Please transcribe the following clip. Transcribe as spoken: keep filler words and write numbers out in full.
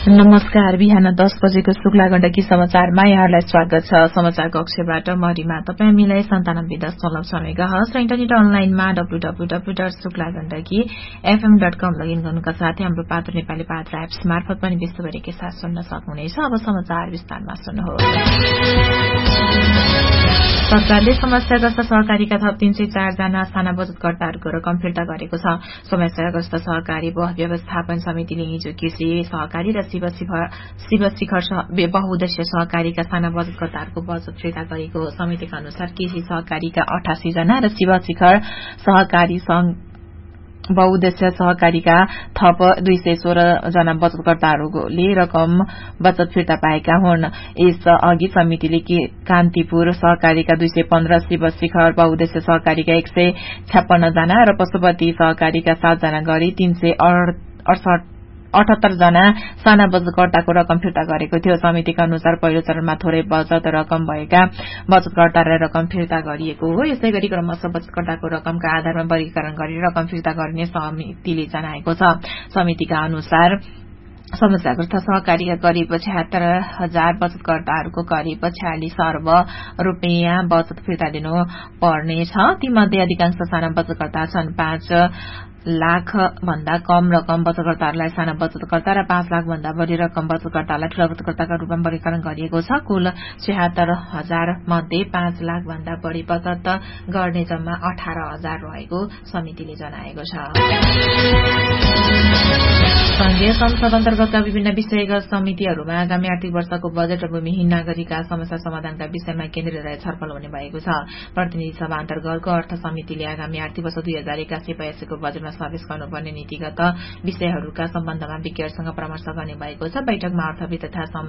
नमस्कार। बिहान दस बजेको शुक्ला गण्डकी समाचारमा यहाँलाई स्वागत छ। समाचार कक्षबाट मरिमा तपाई हामीलाई सन्तानब्बे दशमलव छ मेगाहर्ज र इन्टरनेट अनलाइनमा W W W dot Shukla Gandaki FM dot com login गर्नुका साथै हाम्रो पात्र नेपाली पात्र एप्स मार्फत पनि विश्वभरिकै साथ सुन्न सक्नुहुनेछ। अब समाचार विस्तारमा सुन्नुहोस्। सरकारले समस्याग्रस्त सहकारीका थप तीन सय चार जना साना बचतकर्ताहरूको रकम फिर्ता गरेको छ। समस्याग्रस्त सहकारी व्यवस्थापन समितिले हिजो कृषि सहकारी र शिव शिखर बहुउद्देश्य सहकारीका साना बचतकर्ताहरूको बचत फिर्ता गरेको। समितिका अनुसार कृषि सहकारीका अठासी जना र शिव शिखर सहकारी बहुउद्देश्य सहकारीका थप दुई सय सोह्र जना बचतकर्ताहरूले रकम बचत फिर्ता पाएका हुन्। यस अघि समितिले कान्तिपुर सहकारीका दुई सय पन्ध्र, शिव शिखर बहुउद्देश्य सहकारीका एक सय छप्पन्न जना र पशुपति सहकारीका सात जना गरी तीन सय अडसठ अठहत्तर जना साना बचतकर्ताको रकम फिर्ता गरेको थियो। समितिका अनुसार पहिलो चरणमा थोरै बचत रकम भएका बचतकर्तालाई रकम फिर्ता गरिएको हो। यसै गरी क्रमशः बचतकर्ताको रकमका आधारमा वर्गीकरण गरेर रकम फिर्ता गरिने समितिले जनाएको छ। समितिका अनुसार समस्याग्रस्त सहकारीका करिब छ्यात्तर हजार बचतकर्ताहरूको करिब छयालिस अर्ब रूपियाँ बचत फिर्ता दिनु पर्नेछ। तीमध्ये अधिकांश साना बचतकर्ता छन्। पाँच लाख भन्दा कम रकम बचतकर्ताहरूलाई साना बचतकर्ता र पाँच लाख भन्दा बढ़ी रकम बचतकर्तालाई ठूला बचतकर्ताका रूपमा वर्गीकरण गरिएको छ। कुल छयत्तर हजार मध्ये पाँच लाख भन्दा बढ़ी बचत गर्ने जम्मा अठार हजार रहेको समितिले जनाएको छ। संघीय संसद अन्तर्गतका विभिन्न विषयगत समितिहरूमा आगामी आर्थिक वर्षको बजेट र भूमिहीन नागरिकका समस्या समाधानका विषयमा केन्द्रीय रहेर छलफल हुने भएको छ। प्रतिनिधि सभा अन्तर्गतको अर्थ समितिले आगामी आर्थिक वर्ष दुई हजार एकासी बयासीको बजेटमा समावेश गर्नुपर्ने नीतिगत विषयहरूका सम्बन्धमा विज्ञहरूसँग परामर्श गर्ने भएको छ। बैठकमा अर्थविद तथा